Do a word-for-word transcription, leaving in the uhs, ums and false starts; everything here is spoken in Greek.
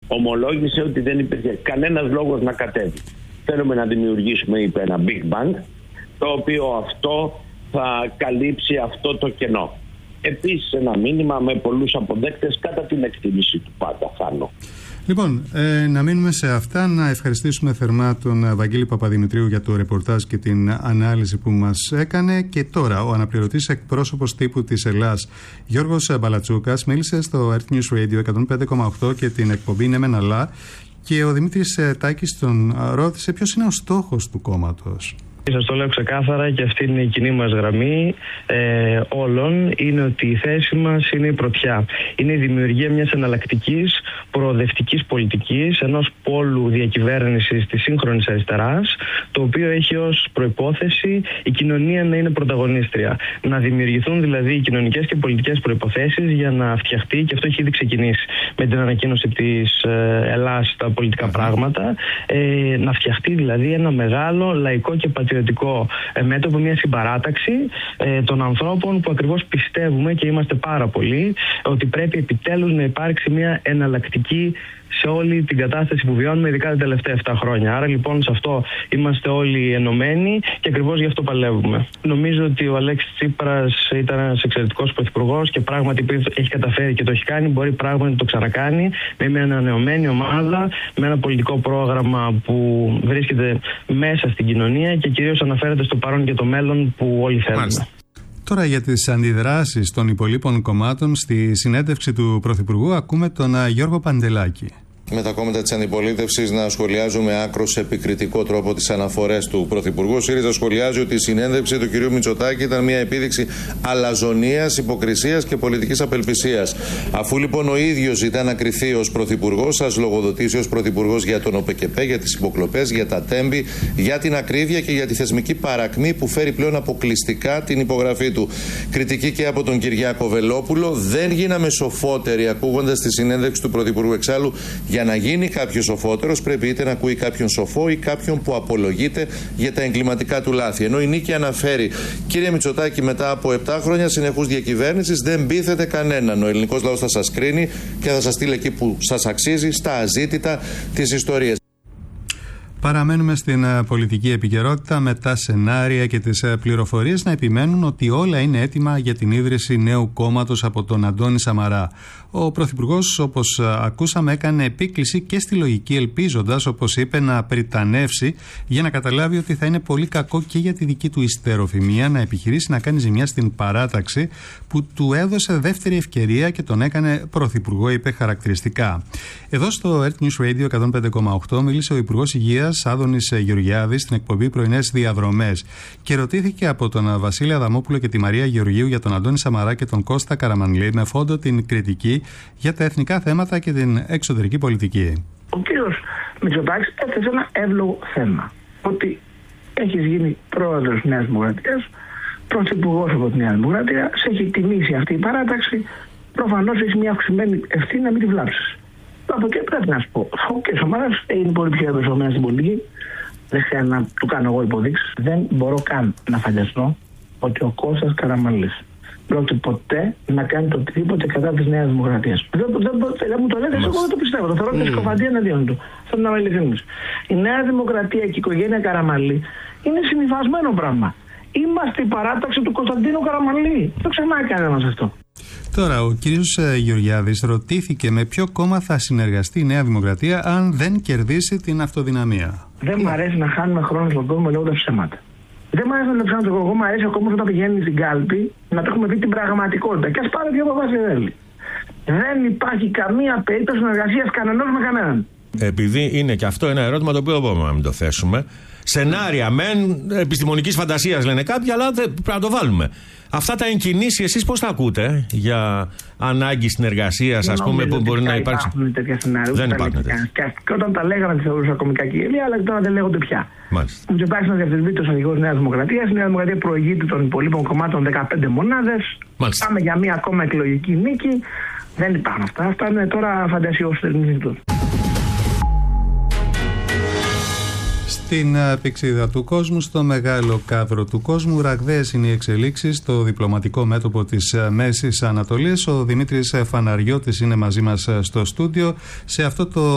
ομολόγησε ότι δεν υπήρχε κανένας λόγος να κατέβει. Θέλουμε να δημιουργήσουμε, είπε, ένα Big Bang, το οποίο αυτό θα καλύψει αυτό το κενό. Επίσης ένα μήνυμα με πολλούς αποδέκτες κατά την εκτίμηση του πάντα, Θάνο. Λοιπόν, ε, να μείνουμε σε αυτά, να ευχαριστήσουμε θερμά τον Βαγγέλη Παπαδημητρίου για το ρεπορτάζ και την ανάλυση που μας έκανε. Και τώρα ο αναπληρωτής εκπρόσωπος τύπου της Ελλάς, Γιώργος Μπαλατσούκας, μίλησε στο Earth News Radio εκατόν πέντε κόμμα οκτώ και την εκπομπή «Ναι μεν αλλά», και ο Δημήτρης Τάκης τον ρώτησε ποιος είναι ο στόχος του κόμματος. Σας το λέω ξεκάθαρα και αυτή είναι η κοινή μας γραμμή ε, όλων, είναι ότι η θέση μας είναι η πρωτιά. Είναι η δημιουργία μιας εναλλακτικής προοδευτικής πολιτικής, ενός πόλου διακυβέρνησης της σύγχρονης αριστεράς, το οποίο έχει ως προϋπόθεση η κοινωνία να είναι πρωταγωνίστρια. Να δημιουργηθούν δηλαδή οι κοινωνικές και πολιτικές προϋποθέσεις για να φτιαχτεί, και αυτό έχει ήδη ξεκινήσει με την ανακοίνωση της ε, Ελλάς στα πολιτικά πράγματα, ε, να φτιαχτεί δηλαδή ένα μεγάλο λαϊκό και πατριωτικό ε, μέτωπο, μια συμπαράταξη ε, των ανθρώπων που ακριβώς πιστεύουμε, και είμαστε πάρα πολλοί, ότι πρέπει επιτέλους να υπάρξει μια εναλλακτική σε όλη την κατάσταση που βιώνουμε, ειδικά τα τελευταία επτά χρόνια. Άρα λοιπόν σε αυτό είμαστε όλοι ενωμένοι και ακριβώς γι' αυτό παλεύουμε. Νομίζω ότι ο Αλέξης Τσίπρας ήταν ένας εξαιρετικός πρωθυπουργός και πράγματι έχει καταφέρει και το έχει κάνει, μπορεί πράγματι να το ξανακάνει με μια ανανεωμένη ομάδα, με ένα πολιτικό πρόγραμμα που βρίσκεται μέσα στην κοινωνία και κυρίως αναφέρεται στο παρόν και το μέλλον που όλοι θέλουμε. Μάλιστα. Τώρα για τις αντιδράσεις των υπολείπων κομμάτων στη συνέντευξη του Πρωθυπουργού ακούμε τον Γιώργο Παντελάκη. Με τα κόμματα της αντιπολίτευσης να σχολιάζουν με άκρως επικριτικό τρόπο τις αναφορές του Πρωθυπουργού. Ο ΣΥΡΙΖΑ σχολιάζει ότι η συνέντευξη του κ. Μητσοτάκη ήταν μια επίδειξη αλαζονίας, υποκρισίας και πολιτικής απελπισίας. Αφού λοιπόν ο ίδιος ζητά να κριθεί ως Πρωθυπουργός, σας λογοδοτήσει ως Πρωθυπουργός για τον ΟΠΕΚΕΠΕ, για τις υποκλοπές, για τα τέμπη, για την ακρίβεια και για τη θεσμική παρακμή που φέρει πλέον αποκλειστικά την υπογραφή του. Κριτική και από τον Κυριάκο Βελόπουλο. Δεν γίναμε σοφότεροι ακούγοντας τη συνέντευξη του Πρωθυπουργού. Εξάλλου, για να γίνει κάποιος σοφότερος πρέπει είτε να ακούει κάποιον σοφό ή κάποιον που απολογείται για τα εγκληματικά του λάθη. Ενώ η Νίκη αναφέρει, κύριε Μητσοτάκη, μετά από επτά χρόνια συνεχούς διακυβέρνησης δεν πείθετε κανέναν. Ο ελληνικός λαός θα σας κρίνει και θα σας στείλει εκεί που σας αξίζει, στα αζήτητα της ιστορίας. Παραμένουμε στην πολιτική επικαιρότητα με τα σενάρια και τις πληροφορίες να επιμένουν ότι όλα είναι έτοιμα για την ίδρυση νέου κόμματος από τον Αντώνη Σαμαρά. Ο Πρωθυπουργός, όπως ακούσαμε, έκανε επίκληση και στη λογική, ελπίζοντας, όπως είπε, να πριτανεύσει για να καταλάβει ότι θα είναι πολύ κακό και για τη δική του ιστεροφημία να επιχειρήσει να κάνει ζημιά στην παράταξη που του έδωσε δεύτερη ευκαιρία και τον έκανε Πρωθυπουργό, είπε χαρακτηριστικά. Εδώ στο Earth News Radio εκατόν πέντε κόμμα οκτώ μίλησε ο Υπουργός Υγείας Άδωνης Γεωργιάδης στην εκπομπή Πρωινές Διαδρομές και ρωτήθηκε από τον Βασίλη Αδαμόπουλο και τη Μαρία Γεωργίου για τον Αντώνη Σαμαρά και τον Κώστα Καραμανλή με φόντο την κριτική για τα εθνικά θέματα και την εξωτερική πολιτική. Ο κύριος Μητσοτάκης έθεσε ένα εύλογο θέμα. Ότι έχεις γίνει πρόεδρος της Νέας Δημοκρατίας, πρωθυπουργός από τη Νέα Δημοκρατία, σε έχει τιμήσει αυτή η παράταξη, προφανώς έχει μια αυξημένη ευθύνη να μην τη βλάψεις. Από εκεί πρέπει να σου πω. Ο κ. Σαμαράς είναι πολύ πιο εμπεριστατωμένος στην πολιτική. Δεν χρειάζεται να του κάνω εγώ υποδείξεις. Δεν μπορώ καν να φανταστώ ότι ο Κώστας Καραμανλής πρόκειται ποτέ να κάνει το οτιδήποτε κατά της Νέας Δημοκρατίας. Δεν, δεν, δεν μου το λέτε, εγώ δεν το πιστεύω. Το θεωρώ mm. σκοφαντία εναντίον του. Θέλω να με ειλικρινείς. Η Νέα Δημοκρατία και η οικογένεια Καραμανλή είναι συνυφασμένο πράγμα. Είμαστε η παράταξη του Κωνσταντίνου Καραμανλή. Δεν το ξεχνάει κανένας αυτό. Τώρα, ο κύριος Γεωργιάδης ρωτήθηκε με ποιο κόμμα θα συνεργαστεί η Νέα Δημοκρατία αν δεν κερδίσει την αυτοδυναμία. Δεν μ' αρέσει να χάνουμε χρόνο στον κόσμο λέγοντας ψέματα. Δεν μ' αρέσει να το ψάχνω το κόμμα, μου αρέσει ο κόμμα όταν πηγαίνει στην κάλπη να το έχουμε πει την πραγματικότητα. Και ας πάρει δύο παπάς θέλει. Δεν υπάρχει καμία περίπτωση συνεργασίας κανενός με κανέναν. Επειδή είναι και αυτό ένα ερώτημα το οποίο δεν μπορούμε να μην το θέσουμε. Σενάρια μεν επιστημονικής φαντασίας λένε κάποιοι, αλλά δεν πρέπει να το βάλουμε. Αυτά τα εγκινήσει εσείς πώς τα ακούτε για ανάγκη συνεργασίας, ας πούμε, που μπορεί να υπάρξει? Δεν υπάρχουν τέτοια σενάρια. Δεν υπάρχουν τέτοια. Και όταν τα λέγαμε τη θεωρούσα κομικά κυρία, αλλά τώρα δεν λέγονται πια. Μάλιστα. Μου υπάρχει ένα διευθυντή ο αρχηγός Νέας Δημοκρατίας. Η Νέα Δημοκρατία προηγείται των υπολείπων κομμάτων δεκαπέντε μονάδες. Μάλιστα. Πάμε για μία ακόμα εκλογική νίκη. Δεν υπάρχουν αυτά. Αυτά είναι τώρα φαντασιώσουν. Στην πηξίδα του κόσμου, στο μεγάλο κάδρο του κόσμου, ραγδαίες είναι οι εξελίξεις στο διπλωματικό μέτωπο της Μέσης Ανατολής. Ο Δημήτρης Φαναριώτης είναι μαζί μας στο στούντιο. Σε αυτό το